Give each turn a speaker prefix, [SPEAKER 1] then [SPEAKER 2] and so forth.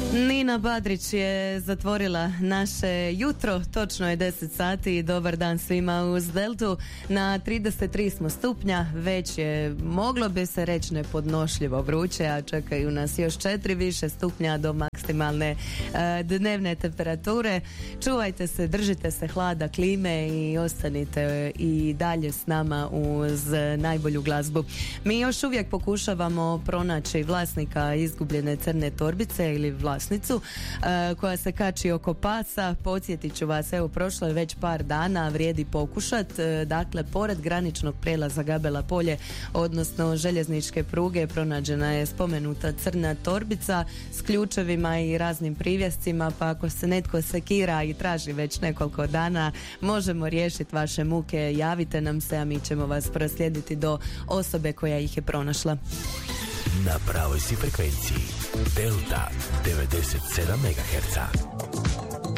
[SPEAKER 1] Nina Badrić je zatvorila naše jutro, točno je 10 sati i dobar dan svima uz Deltu. Na 33 smo stupnja, već je, moglo bi se reći, nepodnošljivo vruće, a čekaju nas još 4 više stupnja do maksimalne dnevne temperature. Čuvajte se, držite se hlada, klime i ostanite i dalje s nama uz najbolju glazbu. Mi još uvijek pokušavamo pronaći vlasnika izgubljene crne torbice ili vlasnicu koja se kači oko pasa. Podsjetit ću vas, evo, prošlo je već par dana, vrijedi pokušat. Dakle, pored graničnog prijelaza Gabela polje, odnosno željezničke pruge, pronađena je spomenuta crna torbica s ključevima i raznim privjescima, pa ako se netko sekira i traži već nekoliko dana, možemo riješiti vaše muke, javite nam se, a mi ćemo vas proslijediti do osobe koja ih je pronašla.
[SPEAKER 2] Na pravoj si frekvenciji Delta 97 MHz.